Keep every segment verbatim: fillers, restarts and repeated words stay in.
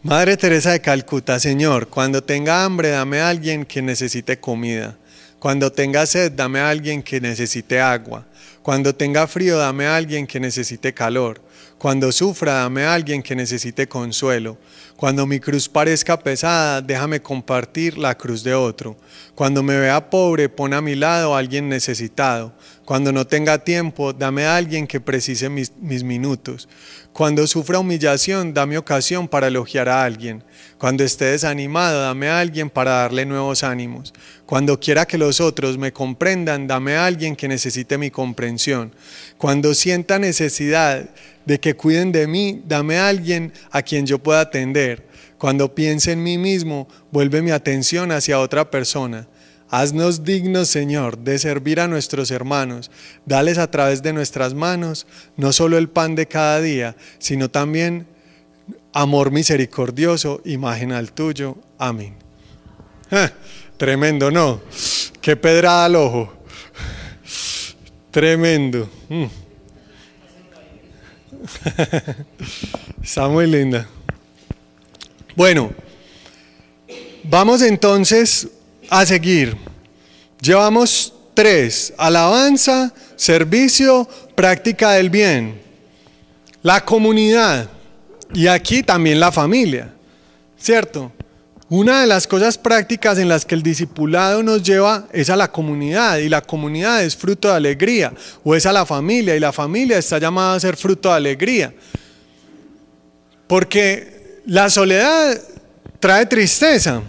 Madre Teresa de Calcuta, Señor, cuando tenga hambre, dame a alguien que necesite comida. Cuando tenga sed, dame a alguien que necesite agua. Cuando tenga frío, dame a alguien que necesite calor. Cuando sufra, dame a alguien que necesite consuelo. Cuando mi cruz parezca pesada, déjame compartir la cruz de otro. Cuando me vea pobre, pon a mi lado a alguien necesitado. Cuando no tenga tiempo, dame a alguien que precise mis, mis minutos. Cuando sufra humillación, dame ocasión para elogiar a alguien. Cuando esté desanimado, dame a alguien para darle nuevos ánimos. Cuando quiera que los otros me comprendan, dame a alguien que necesite mi comprensión. Cuando sienta necesidad de que cuiden de mí, dame a alguien a quien yo pueda atender. Cuando piense en mí mismo, vuelve mi atención hacia otra persona. Haznos dignos, Señor, de servir a nuestros hermanos. Dales a través de nuestras manos no solo el pan de cada día, sino también amor misericordioso, imagen al tuyo. Amén. ¡Ja! Tremendo, ¿no? Qué pedrada al ojo. Tremendo. Mm. Está muy linda. Bueno, vamos entonces a seguir. Llevamos tres: alabanza, servicio, práctica del bien, la comunidad y aquí también la familia, ¿cierto? Una de las cosas prácticas en las que el discipulado nos lleva es a la comunidad, y la comunidad es fruto de alegría, o es a la familia, y la familia está llamada a ser fruto de alegría. Porque la soledad trae tristeza.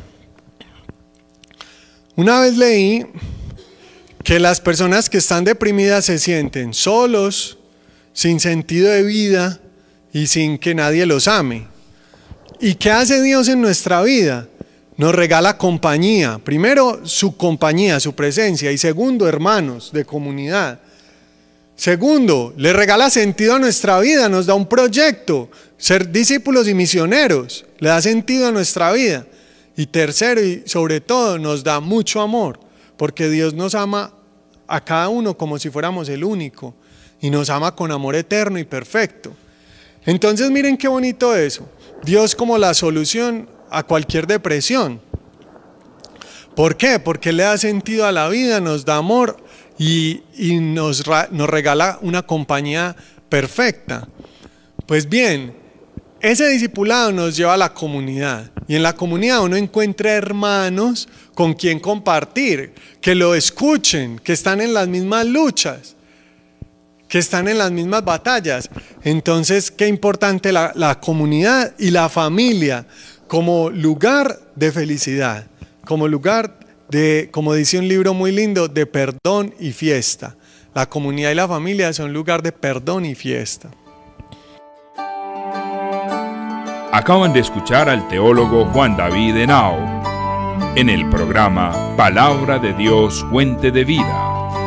Una vez leí que las personas que están deprimidas se sienten solos, sin sentido de vida y sin que nadie los ame. ¿Y qué hace Dios en nuestra vida? Nos regala compañía. Primero, su compañía, su presencia. Y segundo, hermanos de comunidad. Segundo, le regala sentido a nuestra vida, nos da un proyecto. Ser discípulos y misioneros le da sentido a nuestra vida. Y tercero, y sobre todo, nos da mucho amor, porque Dios nos ama a cada uno como si fuéramos el único, y nos ama con amor eterno y perfecto. Entonces miren qué bonito eso. Dios como la solución a cualquier depresión. ¿Por qué? Porque le da sentido a la vida, nos da amor y, y nos, nos regala una compañía perfecta. Pues bien, ese discipulado nos lleva a la comunidad, y en la comunidad uno encuentra hermanos con quien compartir, que lo escuchen, que están en las mismas luchas, que están en las mismas batallas. Entonces, qué importante la, la comunidad y la familia como lugar de felicidad, como lugar de, como dice un libro muy lindo, de perdón y fiesta. La comunidad y la familia son lugar de perdón y fiesta. Acaban de escuchar al teólogo Juan David Henao en el programa Palabra de Dios, Fuente de Vida.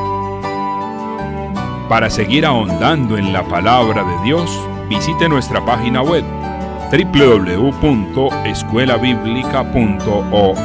Para seguir ahondando en la palabra de Dios, visite nuestra página web doble u doble u doble u punto escuela bíblica punto org.